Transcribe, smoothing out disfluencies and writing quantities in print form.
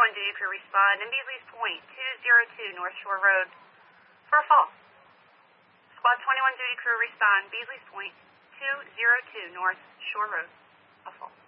21 duty crew respond in Beasley's Point, 202 North Shore Road for a fall. Squad 21 duty crew respond, Beasley's Point, 202 North Shore Road, a fall.